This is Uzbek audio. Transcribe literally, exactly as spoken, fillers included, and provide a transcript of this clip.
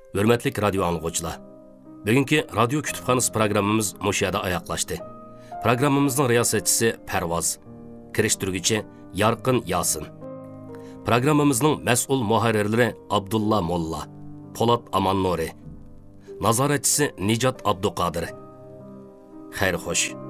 Hürmetlik radyo anlıqçılar. Bugünkü radyo kütüphanesi programımız Moşyada ayaqlaşdı. Programımızın riyasetçisi Pervaz, kiriştirgüçi Yarqın Yasin. Programımızın məsul muharrirleri Abdullah Molla, Polat Amannuri, nazaretçisi Nicat Abduqadir. Xeyr xoş.